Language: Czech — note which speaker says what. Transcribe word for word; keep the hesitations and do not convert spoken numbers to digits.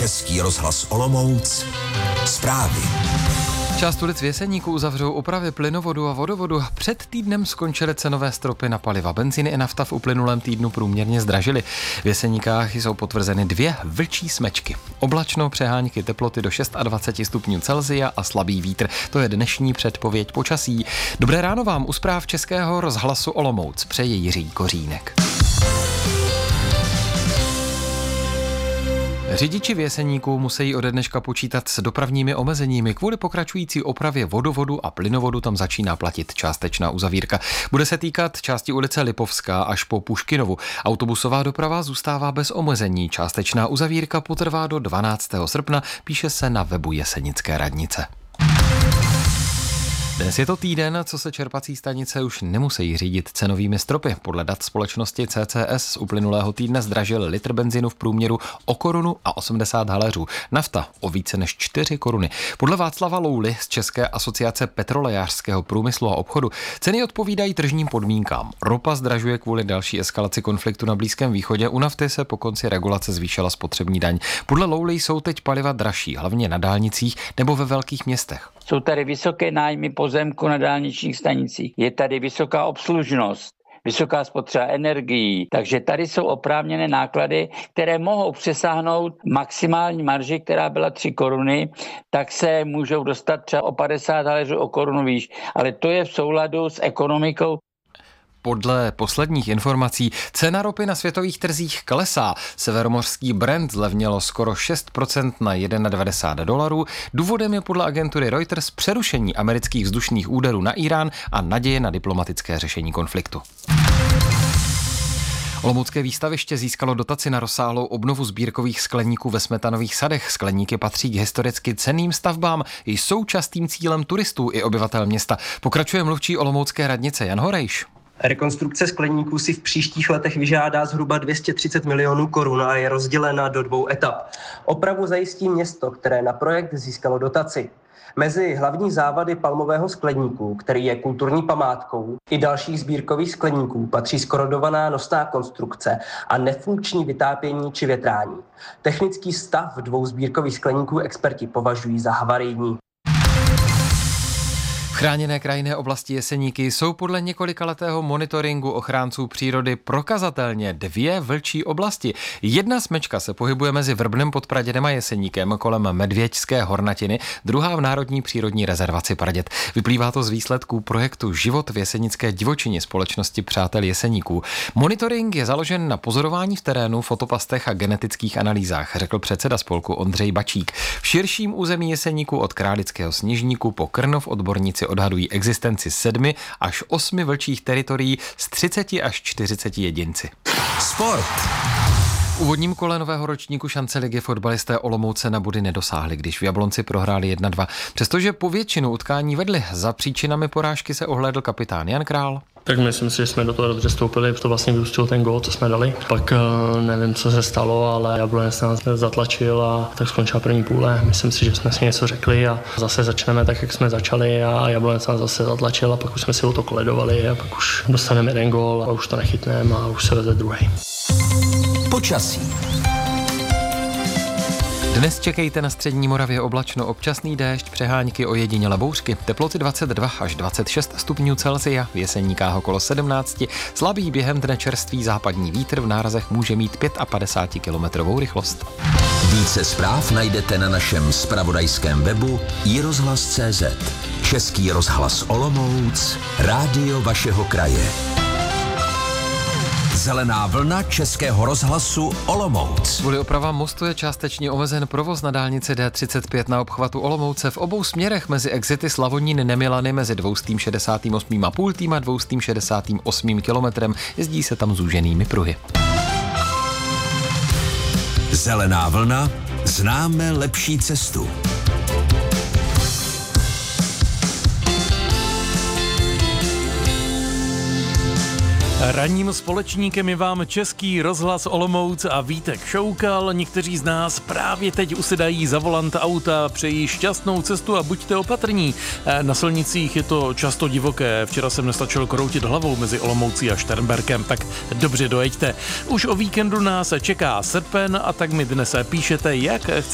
Speaker 1: Český rozhlas Olomouc. Zprávy.
Speaker 2: Část ulic v Jeseníku uzavřou opravy plynovodu a vodovodu. Před týdnem skončily cenové stropy na paliva. Benzíny i nafta v uplynulém týdnu průměrně zdražily. V Jeseníkách jsou potvrzeny dvě vlčí smečky. Oblačno, přehánky teploty do dvacet šest stupňů Celsia a slabý vítr. To je dnešní předpověď počasí. Dobré ráno vám u zpráv Českého rozhlasu Olomouc přeje Jiří Kořínek. Řidiči v Jeseníku musí ode dneška počítat s dopravními omezeními. Kvůli pokračující opravě vodovodu a plynovodu tam začíná platit částečná uzavírka. Bude se týkat části ulice Lipovská až po Puškinovu. Autobusová doprava zůstává bez omezení. Částečná uzavírka potrvá do dvanáctého srpna, píše se na webu Jesenické radnice. Dnes je to týden, co se čerpací stanice už nemusí řídit cenovými stropy. Podle dat společnosti C C S z uplynulého týdne zdražil litr benzínu v průměru o korunu a osmdesát haléřů. Nafta o více než čtyři koruny. Podle Václava Louly z České asociace petrolejářského průmyslu a obchodu ceny odpovídají tržním podmínkám. Ropa zdražuje kvůli další eskalaci konfliktu na Blízkém východě. U nafty se po konci regulace zvýšila spotřební daň. Podle Louly jsou teď paliva dražší, hlavně na dálnicích nebo ve velkých městech.
Speaker 3: Jsou tady vysoké nájmy pozemku na dálničních stanicích. Je tady vysoká obslužnost, vysoká spotřeba energií. Takže tady jsou oprávněné náklady, které mohou přesáhnout maximální marži, která byla tři koruny, tak se můžou dostat třeba o padesát haléřů o korunu výš. Ale to je v souladu s ekonomikou.
Speaker 2: Podle posledních informací cena ropy na světových trzích klesá. Severomořský Brent zlevnělo skoro šest procent na devadesát jedna dolarů. Důvodem je podle agentury Reuters přerušení amerických vzdušných úderů na Irán a naděje na diplomatické řešení konfliktu. Olomoucké výstaviště získalo dotaci na rozsáhlou obnovu sbírkových skleníků ve Smetanových sadech. Skleníky patří k historicky cenným stavbám, jsou častým cílem turistů i obyvatel města. Pokračuje mluvčí olomoucké radnice Jan Horejš.
Speaker 4: Rekonstrukce skleníků si v příštích letech vyžádá zhruba dvě stě třicet milionů korun a je rozdělena do dvou etap. Opravu zajistí město, které na projekt získalo dotaci. Mezi hlavní závady palmového skleníku, který je kulturní památkou, i dalších sbírkových skleníků patří skorodovaná nosná konstrukce a nefunkční vytápění či větrání. Technický stav dvou sbírkových skleníků experti považují za havarijní.
Speaker 2: V chráněné krajinné oblasti Jeseníky jsou podle několikaletého monitoringu ochránců přírody prokazatelně dvě vlčí oblasti. Jedna smečka se pohybuje mezi Vrbnem pod Pradědem a Jeseníkem kolem Medvěďské hornatiny, druhá v Národní přírodní rezervaci Praděd. Vyplývá to z výsledků projektu Život v jesenické divočině společnosti Přátel Jeseníků. Monitoring je založen na pozorování v terénu, fotopastech a genetických analýzách, řekl předseda spolku Ondřej Bačík. V širším území Jeseníku od Králického Sněžníku po Krnov odborníci odhadují existenci sedmi až osmi vlčích teritorií s třiceti až čtyřiceti jedinci.
Speaker 1: Sport.
Speaker 2: V úvodním kole nového ročníku šance ligy fotbalisté Olomouce na body nedosáhli, když v Jablonci prohráli jedna dva. Přestože po většinu utkání vedli, za příčinami porážky se ohlédl kapitán Jan Král.
Speaker 5: Tak myslím si, že jsme do toho dobře vstoupili, to vlastně vyústil ten gól, co jsme dali. Pak nevím, co se stalo, ale Jablonec nás zatlačil a tak skončila první půle. Myslím si, že jsme si něco řekli a zase začneme tak, jak jsme začali a Jablonec nás zase zatlačil a pak už jsme si o to koledovali a pak už dostaneme jeden gól a už to nechytneme a už se veze druhý.
Speaker 1: Počasí.
Speaker 2: Dnes čekejte na střední Moravě oblačno, občasný déšť, přehánky, ojedinělé bouřky, teploty dvacet dva až dvacet šest stupňů Celsia, v Jeseníkách okolo sedmnáct, slabý během dne čerstvý západní vítr, v nárazech může mít padesát pět kilometrů rychlost.
Speaker 1: Více zpráv najdete na našem zpravodajském webu i rozhlas tečka cé zet. Český rozhlas Olomouc, rádio vašeho kraje. Zelená vlna Českého rozhlasu Olomouc.
Speaker 2: Kvůli opravám mostu je částečně omezen provoz na dálnici D třicet pět na obchvatu Olomouce v obou směrech mezi exity Slavonín Nemilany mezi dvěstě šedesát osm celá pět tím a dvěstě šedesát osm kilometrem. Jezdí se tam zúženými pruhy.
Speaker 1: Zelená vlna, známe lepší cestu.
Speaker 6: Ranním společníkem je vám Český rozhlas Olomouc a Vítek Šoukal. Někteří z nás právě teď usedají za volant auta, přejí šťastnou cestu a buďte opatrní. Na silnicích je to často divoké. Včera jsem nestačil kroutit hlavou mezi Olomoucí a Šternberkem, tak dobře dojeďte. Už o víkendu nás čeká srpen a tak mi dnes píšete, jak